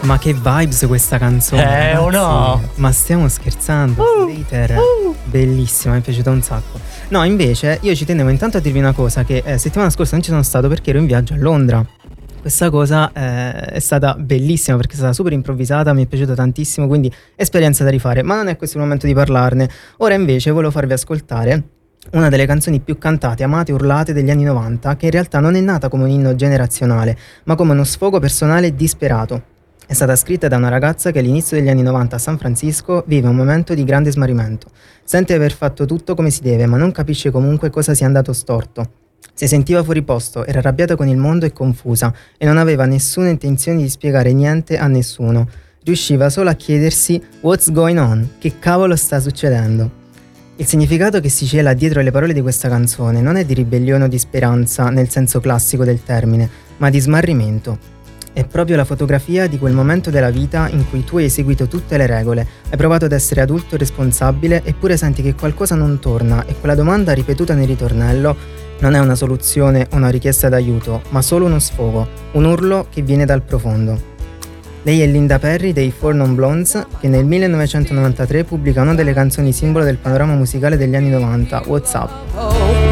Ma che vibes questa canzone, o no? Ma stiamo scherzando? Slater, bellissima, mi è piaciuta un sacco. No, invece io ci tenevo intanto a dirvi una cosa, che settimana scorsa non ci sono stato perché ero in viaggio a Londra. Questa cosa è stata bellissima perché è stata super improvvisata, mi è piaciuta tantissimo, quindi esperienza da rifare, ma non è questo il momento di parlarne. Ora invece volevo farvi ascoltare una delle canzoni più cantate, amate, urlate degli anni 90, che in realtà non è nata come un inno generazionale, ma come uno sfogo personale e disperato. È stata scritta da una ragazza che all'inizio degli anni 90 a San Francisco vive un momento di grande smarrimento. Sente di aver fatto tutto come si deve, ma non capisce comunque cosa sia andato storto. Si sentiva fuori posto, era arrabbiata con il mondo e confusa, e non aveva nessuna intenzione di spiegare niente a nessuno. Riusciva solo a chiedersi "What's going on?", che cavolo sta succedendo? Il significato che si cela dietro le parole di questa canzone non è di ribellione o di speranza nel senso classico del termine, ma di smarrimento. È proprio la fotografia di quel momento della vita in cui tu hai eseguito tutte le regole, hai provato ad essere adulto e responsabile, eppure senti che qualcosa non torna e quella domanda ripetuta nel ritornello non è una soluzione o una richiesta d'aiuto, ma solo uno sfogo, un urlo che viene dal profondo. Lei è Linda Perry dei Four Non Blondes, che nel 1993 pubblica una delle canzoni simbolo del panorama musicale degli anni 90, What's Up.